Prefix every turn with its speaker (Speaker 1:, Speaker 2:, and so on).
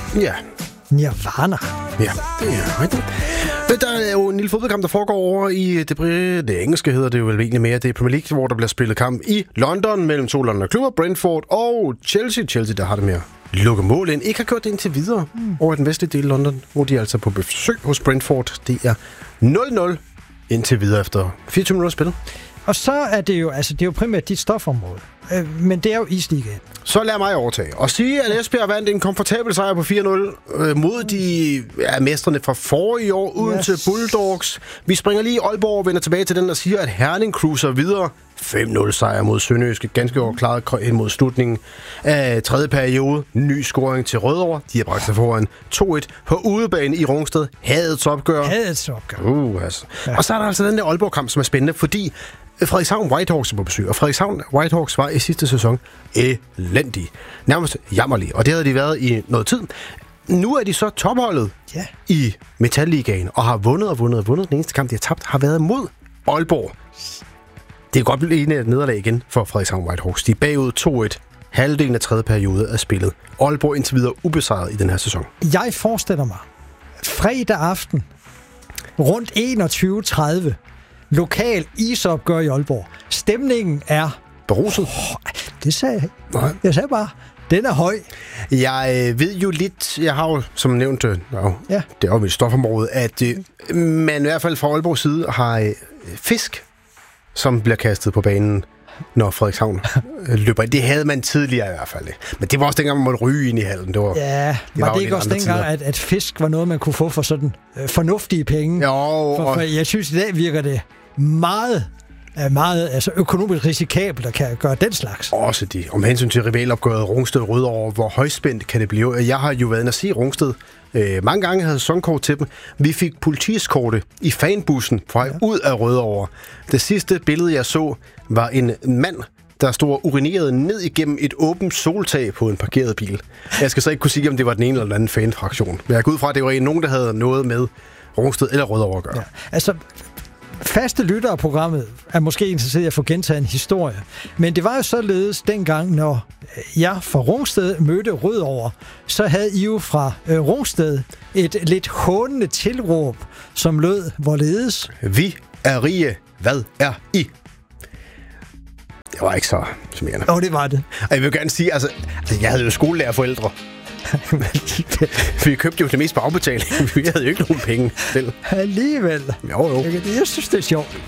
Speaker 1: Ja.
Speaker 2: Nirvana.
Speaker 1: Ja, det er rigtigt. Der er jo en lille fodboldkamp, der foregår over i det engelske, hedder det jo vel egentlig mere. Det er Premier League, hvor der bliver spillet kamp i London mellem to London-klubber, Brentford og Chelsea. Chelsea, der har det med at lukke mål ind. Ikke har gjort det indtil videre over den vestlige del af London, hvor de er altså på besøg hos Brentford. Det er 0-0 indtil videre efter 24 minutter spillet.
Speaker 2: Og så er det jo, det er jo primært dit stofområde. Men det er jo Isligaen.
Speaker 1: Så lad mig overtage og sige, at Esbjerg vandt en komfortabel sejr på 4-0 mod de mestrene fra forrige år uden til Bulldogs. Vi springer lige i Aalborg og vender tilbage til den og siger, at Herning cruiser videre. 5-0 sejr mod Sønderjyske, ganske overklaret hen mod slutningen af tredje periode. Ny scoring til Rødovre. De har bragt sig foran 2-1 på udebane i Rungsted. Hadets opgør. Altså. Ja. Og så er der altså den der Aalborg-kamp, som er spændende, fordi Frederikshavn Whitehawks er på besøg, og Frederikshavn Whitehawks var i sidste sæson elendig. Nærmest jammerlig, og det havde de været i noget tid. Nu er de så topholdet i Metalligaen, og har vundet. Den eneste kamp, de har tabt, har været mod Aalborg. Det kan godt blive et nederlag igen for Frederikshavn Whitehawks. De er bagud 2-1. Halvdelen af tredje periode er spillet. Aalborg indtil videre ubesejret i den her sæson.
Speaker 2: Jeg forestiller mig, fredag aften, rundt 21:30, lokal isopgør i Aalborg. Stemningen er
Speaker 1: beruset.
Speaker 2: Det sagde jeg. Nej. Jeg sagde bare, den er høj.
Speaker 1: Jeg ved jo lidt, jeg har jo som nævnt, det er jo mit stofområde, at man i hvert fald fra Aalborgs side har fisk, som bliver kastet på banen, når Frederikshavn løber. Det havde man tidligere i hvert fald. Men det var også dengang, man måtte ryge ind i hallen. Det var det ikke også dengang, at fisk var noget, man kunne få for sådan fornuftige penge? Jo.
Speaker 2: For jeg synes, i dag virker det meget økonomisk risikabelt at kan gøre den slags.
Speaker 1: Også om hensyn til rivalopgøret Rungsted-Rødovre, hvor højspændt kan det blive. Jeg har jo været inde at se Rungsted. Mange gange havde sæsonkort til dem. Vi fik politiskorte i fanbussen fra ud af Rødovre. Det sidste billede, jeg så, var en mand, der stod og urinerede ned igennem et åbent soltag på en parkeret bil. Jeg skal så ikke kunne sige, om det var den ene eller den anden fanfraktion. Men jeg går ud fra, at det var nogen, der havde noget med Rungsted eller Rødovre at gøre.
Speaker 2: Ja. Altså, faste lyttere af programmet er måske interesseret i at få gentaget en historie. Men det var jo således dengang, når jeg fra Rungsted mødte Rødovre, så havde I jo fra Rungsted et lidt hånende tilråb, som lød hvorledes:
Speaker 1: Vi er rige. Hvad er I? Det var ikke så smerende.
Speaker 2: Det var det.
Speaker 1: Og jeg vil gerne sige, altså jeg havde jo skolelærerforældre. Vi købte jo det mest på afbetaling. Vi havde jo ikke nogen penge selv.
Speaker 2: Alligevel.
Speaker 1: Jo.
Speaker 2: Jeg synes, det er sjovt.